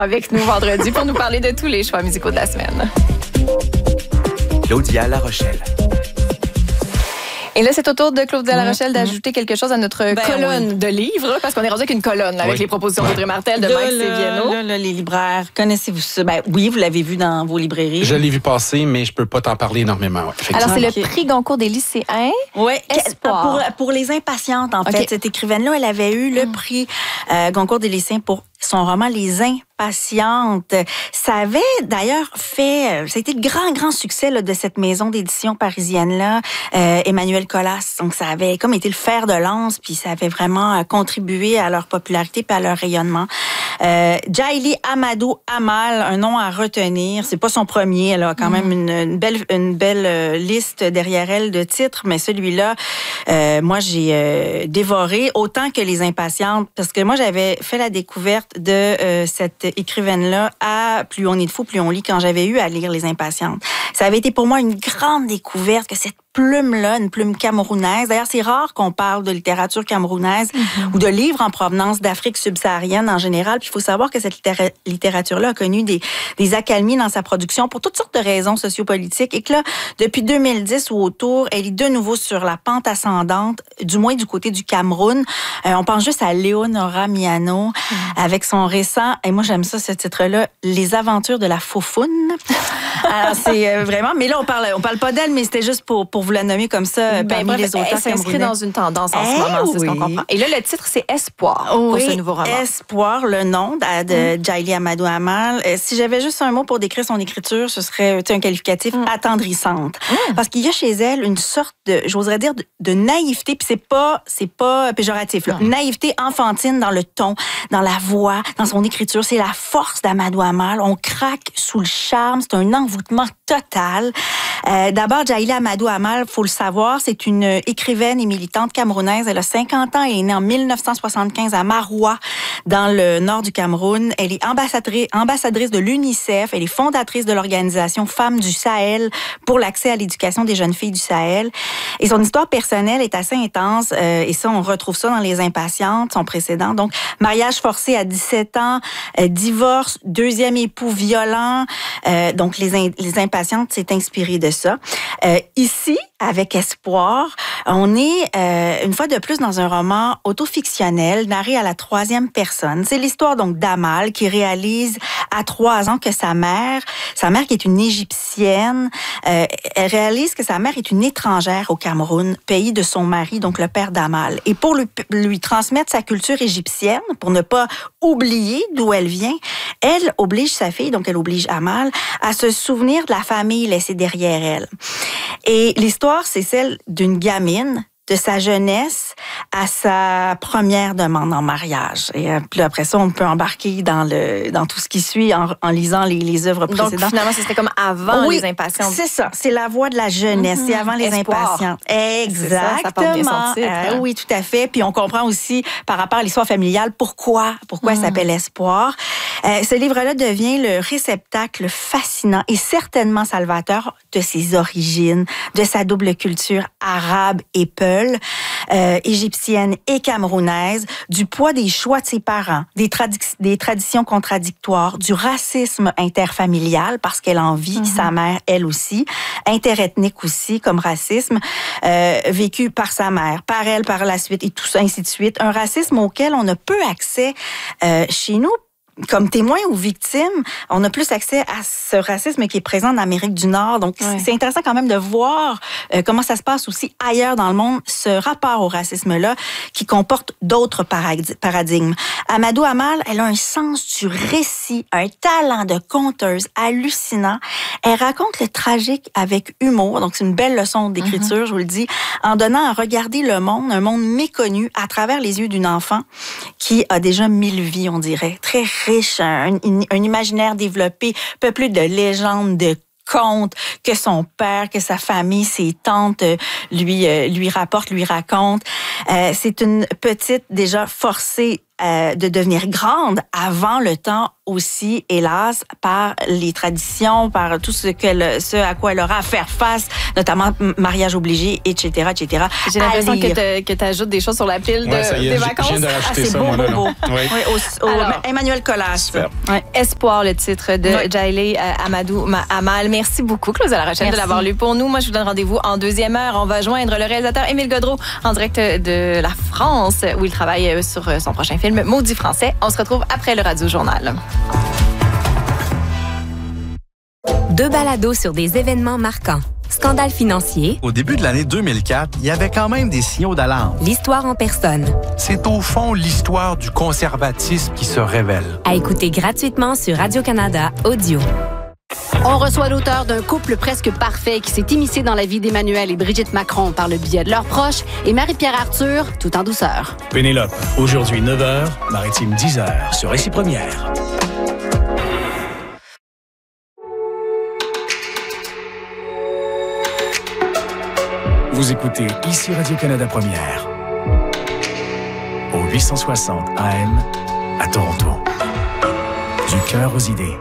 avec nous vendredi pour nous parler de tous les choix musicaux de la semaine. Claudia La Rochelle. Et là, c'est au tour de Claudia La Rochelle d'ajouter quelque chose à notre colonne de livres, parce qu'on est rendu avec une colonne là, avec les propositions d'Audrey Martel, de Mike Séviano. Là, les libraires, connaissez-vous ça? Ben, oui, vous l'avez vu dans vos librairies. Je l'ai vu passer, mais je peux pas t'en parler énormément. Ouais, alors, c'est le prix Goncourt des lycéens. Oui, Espoir. Pour les impatientes, en fait. Cette écrivaine-là, elle avait eu le prix Goncourt des lycéens pour son roman Les Impatientes. Ça avait d'ailleurs fait... ça a été le grand succès là, de cette maison d'édition parisienne-là, Emmanuel Colas. Donc, ça avait comme été le fer de lance, puis ça avait vraiment contribué à leur popularité puis à leur rayonnement. Jaili Amadou Amal, un nom à retenir. C'est pas son premier. Elle a quand même une belle liste derrière elle de titres, mais celui-là, moi, j'ai dévoré autant que Les Impatientes, parce que moi, j'avais fait la découverte de cette écrivaine-là à Plus on est de fou, plus on lit, quand j'avais eu à lire Les Impatientes. Ça avait été pour moi une grande découverte que cette plume-là, une plume camerounaise. D'ailleurs, c'est rare qu'on parle de littérature camerounaise ou de livres en provenance d'Afrique subsaharienne en général. Puis il faut savoir que cette littérature-là a connu des accalmies dans sa production pour toutes sortes de raisons sociopolitiques et que là, depuis 2010 ou autour, elle est de nouveau sur la pente ascendante, du moins du côté du Cameroun. On pense juste à Léonora Miano avec son récent, et moi j'aime ça, ce titre-là, Les aventures de la faufoune. Alors c'est vraiment, mais là on parle pas d'elle, mais c'était juste pour vous la nommer comme ça parmi les auteurs camerounais. Elle s'inscrit dans une tendance en ce moment, c'est ce qu'on comprend. Et là, le titre, c'est Espoir pour ce nouveau roman. Espoir, le nom de Jaili Amadou Amal. Si j'avais juste un mot pour décrire son écriture, ce serait un qualificatif attendrissante. Parce qu'il y a chez elle une sorte de, j'oserais dire, de naïveté, puis c'est pas péjoratif, là. Naïveté enfantine dans le ton, dans la voix, dans son écriture. C'est la force d'Amadou Amal. On craque sous le charme. C'est un envoûtement total. D'abord, Jaili Amadou Amal, faut le savoir, c'est une écrivaine et militante camerounaise. Elle a 50 ans. Elle est née en 1975 à Maroua, dans le nord du Cameroun. Elle est ambassadrice de l'UNICEF. Elle est fondatrice de l'organisation Femmes du Sahel pour l'accès à l'éducation des jeunes filles du Sahel. Et son histoire personnelle est assez intense. Et ça, on retrouve ça dans Les Impatientes, son précédent. Donc, mariage forcé à 17 ans, divorce, deuxième époux violent. Donc, Les Impatientes s'est inspiré de ça. Ici, avec Espoir, on est une fois de plus dans un roman autofictionnel narré à la troisième personne. C'est l'histoire donc d'Amal qui réalise à 3 ans que sa mère qui est une Égyptienne, elle réalise que sa mère est une étrangère au Cameroun, pays de son mari, donc le père d'Amal. Et pour lui transmettre sa culture égyptienne, pour ne pas oublier d'où elle vient, elle oblige sa fille, donc elle oblige Amal, à se souvenir de la famille laissée derrière elle. Et l'histoire, c'est celle d'une gamine, de sa jeunesse à sa première demande en mariage. Et puis après ça, on peut embarquer dans tout ce qui suit en lisant les œuvres précédentes. Donc finalement, c'était comme avant Les Impatientes. C'est ça. C'est la voix de la jeunesse. C'est avant Les Impatientes. Exactement. Ça porte bien son titre. Oui, tout à fait. Puis on comprend aussi par rapport à l'histoire familiale pourquoi elle s'appelle Espoir. Ce livre-là devient le réceptacle fascinant et certainement salvateur de ses origines, de sa double culture arabe et peul, égyptienne et camerounaise, du poids des choix de ses parents, des traditions contradictoires, du racisme interfamilial, parce qu'elle en vit, sa mère, elle aussi, interethnique aussi, comme racisme, vécu par sa mère, par elle, par la suite, et tout ça, ainsi de suite. Un racisme auquel on a peu accès chez nous, comme témoin ou victime, on a plus accès à ce racisme qui est présent en Amérique du Nord. Donc, c'est intéressant quand même de voir comment ça se passe aussi ailleurs dans le monde, ce rapport au racisme-là qui comporte d'autres paradigmes. Amadou Amal, elle a un sens du récit, un talent de conteuse hallucinant. Elle raconte le tragique avec humour. Donc, c'est une belle leçon d'écriture, je vous le dis, en donnant à regarder le monde, un monde méconnu, à travers les yeux d'une enfant qui a déjà 1000 vies, on dirait. Très riche, un imaginaire développé, peuplé de légendes, de contes que son père, que sa famille, ses tantes lui rapportent, lui racontent. C'est une petite, déjà forcée de devenir grande avant le temps aussi, hélas, par les traditions, par tout ce à quoi elle aura à faire face, notamment mariage obligé, etc., etc. J'ai l'impression que tu ajoutes des choses sur la pile des vacances. Je viens de rajouter ça, beau, moi, beau. Oui. Alors, Emmanuel Colas. Super. Ouais. Espoir, le titre de Jailey Amadou Amal. Merci beaucoup, Claude La Rochelle, de l'avoir lu pour nous. Moi, je vous donne rendez-vous en deuxième heure. On va joindre le réalisateur Émile Godreau en direct de la France, où il travaille sur son prochain film, Maudit français. On se retrouve après le Radio Journal. Deux balados sur des événements marquants. Scandale financier. Au début de l'année 2004, il y avait quand même des signaux d'alarme. L'histoire en personne. C'est au fond l'histoire du conservatisme qui se révèle. À écouter gratuitement sur Radio-Canada Audio. On reçoit l'auteur d'un couple presque parfait qui s'est immiscé dans la vie d'Emmanuel et Brigitte Macron par le biais de leurs proches et Marie-Pierre Arthur, tout en douceur. Pénélope, aujourd'hui 9h, Maritime 10h, sur Récit Première. Vous écoutez ici Radio-Canada Première, au 860 AM à Toronto. Du cœur aux idées.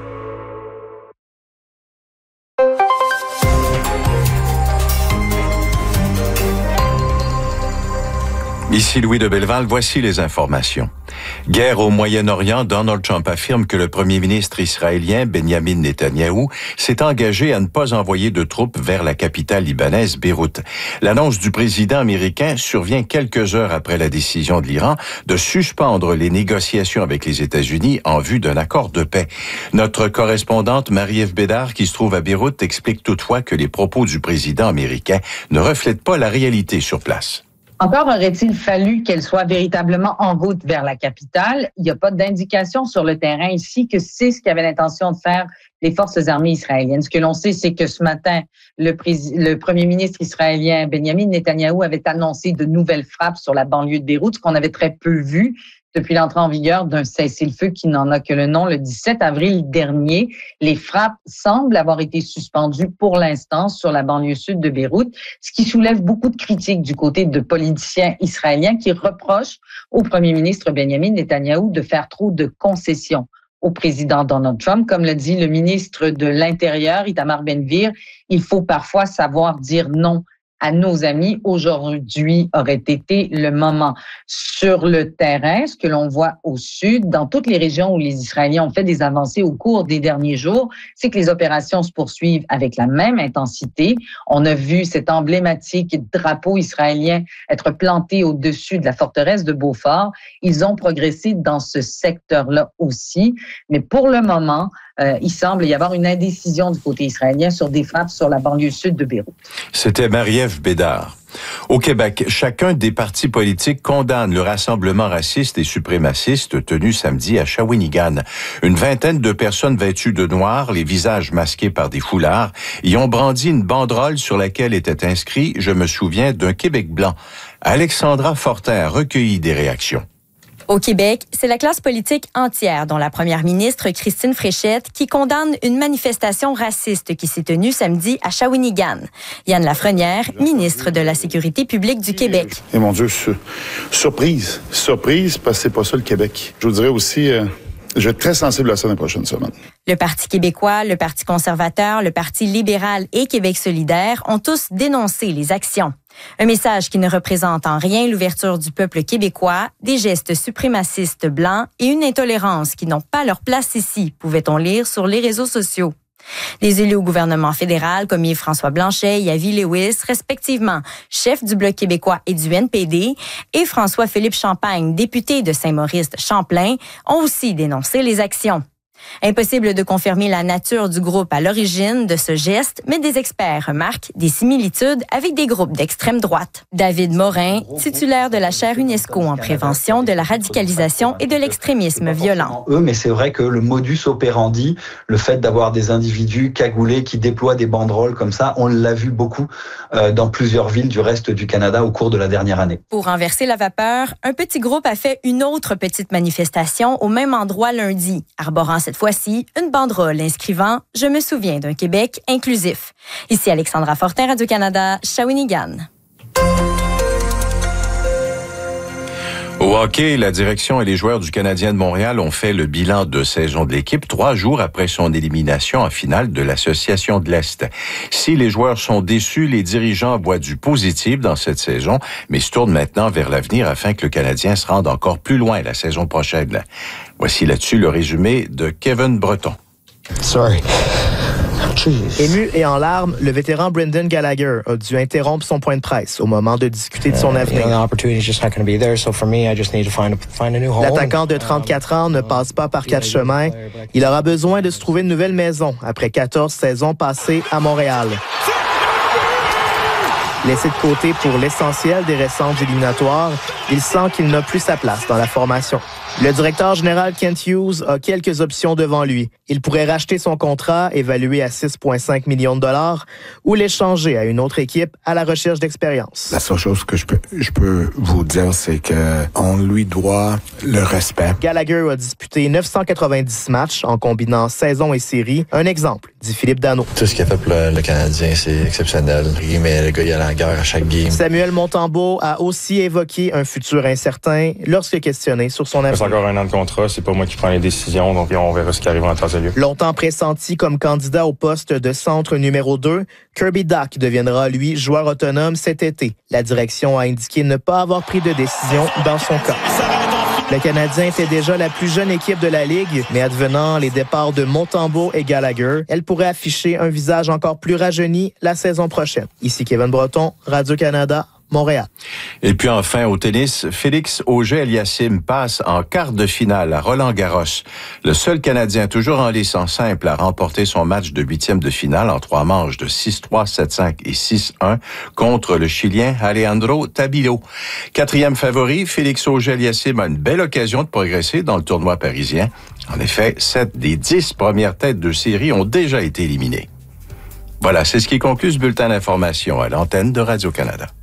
Ici Louis de Belleval, voici les informations. Guerre au Moyen-Orient, Donald Trump affirme que le premier ministre israélien Benjamin Netanyahou s'est engagé à ne pas envoyer de troupes vers la capitale libanaise Beyrouth. L'annonce du président américain survient quelques heures après la décision de l'Iran de suspendre les négociations avec les États-Unis en vue d'un accord de paix. Notre correspondante Marie-Ève Bédard, qui se trouve à Beyrouth, explique toutefois que les propos du président américain ne reflètent pas la réalité sur place. Encore aurait-il fallu qu'elle soit véritablement en route vers la capitale. Il n'y a pas d'indication sur le terrain ici que c'est ce qu'avaient l'intention de faire les forces armées israéliennes. Ce que l'on sait, c'est que ce matin, le premier ministre israélien Benjamin Netanyahou avait annoncé de nouvelles frappes sur la banlieue de Beyrouth, ce qu'on avait très peu vu depuis l'entrée en vigueur d'un cessez-le-feu qui n'en a que le nom le 17 avril dernier. Les frappes semblent avoir été suspendues pour l'instant sur la banlieue sud de Beyrouth, ce qui soulève beaucoup de critiques du côté de politiciens israéliens qui reprochent au premier ministre Benjamin Netanyahou de faire trop de concessions au président Donald Trump. Comme l'a dit le ministre de l'Intérieur, Itamar Ben-Gvir, il faut parfois savoir dire non à nos amis. Aujourd'hui aurait été le moment. Sur le terrain, ce que l'on voit au sud, dans toutes les régions où les Israéliens ont fait des avancées au cours des derniers jours, c'est que les opérations se poursuivent avec la même intensité. On a vu cet emblématique drapeau israélien être planté au-dessus de la forteresse de Beaufort. Ils ont progressé dans ce secteur-là aussi. Mais pour le moment, il semble y avoir une indécision du côté israélien sur des frappes sur la banlieue sud de Beyrouth. C'était Marie-Ève Bédard. Au Québec, chacun des partis politiques condamne le rassemblement raciste et suprémaciste tenu samedi à Shawinigan. Une vingtaine de personnes vêtues de noir, les visages masqués par des foulards, y ont brandi une banderole sur laquelle était inscrit « Je me souviens d'un Québec blanc ». Alexandra Fortin a recueilli des réactions. Au Québec, c'est la classe politique entière, dont la première ministre Christine Fréchette, qui condamne une manifestation raciste qui s'est tenue samedi à Shawinigan. Yann Lafrenière, ministre de la Sécurité publique du Québec. Et mon Dieu, surprise parce que c'est pas ça le Québec. Je vous dirais aussi, je vais être très sensible à ça dans les prochaines semaines. Le Parti québécois, le Parti conservateur, le Parti libéral et Québec solidaire ont tous dénoncé les actions. Un message qui ne représente en rien l'ouverture du peuple québécois, des gestes suprémacistes blancs et une intolérance qui n'ont pas leur place ici, pouvait-on lire sur les réseaux sociaux. Des élus au gouvernement fédéral comme Yves-François Blanchet et Yavi Lewis, respectivement chef du Bloc québécois et du NPD, et François-Philippe Champagne, député de Saint-Maurice-Champlain, ont aussi dénoncé les actions. Impossible de confirmer la nature du groupe à l'origine de ce geste, mais des experts remarquent des similitudes avec des groupes d'extrême droite. David Morin, titulaire de la chaire UNESCO en prévention de la radicalisation et de l'extrémisme violent. Mais c'est vrai que le modus operandi, le fait d'avoir des individus cagoulés qui déploient des banderoles comme ça, on l'a vu beaucoup dans plusieurs villes du reste du Canada au cours de la dernière année. Pour renverser la vapeur, un petit groupe a fait une autre petite manifestation au même endroit lundi, arborant cette fois-ci une banderole inscrivant « Je me souviens d'un Québec inclusif ». Ici Alexandra Fortin, Radio-Canada, Shawinigan. Au hockey, la direction et les joueurs du Canadien de Montréal ont fait le bilan de saison de l'équipe 3 jours après son élimination en finale de l'Association de l'Est. Si les joueurs sont déçus, les dirigeants voient du positif dans cette saison, mais se tournent maintenant vers l'avenir afin que le Canadien se rende encore plus loin la saison prochaine. Voici là-dessus le résumé de Kevin Breton. Sorry. Ému et en larmes, le vétéran Brendan Gallagher a dû interrompre son point de presse au moment de discuter de son avenir. L'attaquant de 34 ans ne passe pas par 4 chemins. Il aura besoin de se trouver une nouvelle maison après 14 saisons passées à Montréal. Laissé de côté pour l'essentiel des récentes éliminatoires, il sent qu'il n'a plus sa place dans la formation. Le directeur général Kent Hughes a quelques options devant lui. Il pourrait racheter son contrat, évalué à 6,5 millions de dollars, ou l'échanger à une autre équipe à la recherche d'expérience. La seule chose que je peux vous dire, c'est qu'on lui doit le respect. Gallagher a disputé 990 matchs en combinant saison et série. Un exemple, dit Philippe Danault. Tout ce qu'il a fait pour le Canadien, c'est exceptionnel. Mais le gars, il a la guerre à chaque game. Samuel Montembeault a aussi évoqué un futur incertain lorsque questionné sur son avenir. C'est encore un an de contrat, c'est pas moi qui prends les décisions, donc on verra ce qui arrive en temps et lieu. Longtemps pressenti comme candidat au poste de centre numéro 2, Kirby Dach deviendra, lui, joueur autonome cet été. La direction a indiqué ne pas avoir pris de décision dans son cas. Le Canadien était déjà la plus jeune équipe de la Ligue, mais advenant les départs de Montembeault et Gallagher, elle pourrait afficher un visage encore plus rajeuni la saison prochaine. Ici Kevin Breton, Radio-Canada, Montréal. Et puis enfin, au tennis, Félix Auger-Aliassime passe en quart de finale à Roland-Garros. Le seul Canadien toujours en lice en simple à remporter son match de 8e de finale en 3 manches de 6-3, 7-5 et 6-1 contre le Chilien Alejandro Tabilo. 4e favori, Félix Auger-Aliassime a une belle occasion de progresser dans le tournoi parisien. En effet, 7 des 10 premières têtes de série ont déjà été éliminées. Voilà, c'est ce qui conclut ce bulletin d'information à l'antenne de Radio-Canada.